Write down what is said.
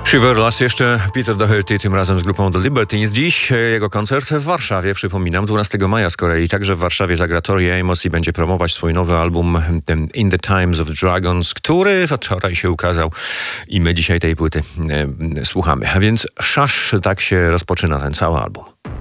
Shiver raz jeszcze Peter Doherty, tym razem z grupą The Libertines. Dziś jego koncert w Warszawie, przypominam, 12 maja z kolei. Także w Warszawie zagra Tori Amos i będzie promować swój nowy album In the Times of Dragons, który wczoraj się ukazał i my dzisiaj tej płyty słuchamy. A więc Szasz, tak się rozpoczyna ten cały album.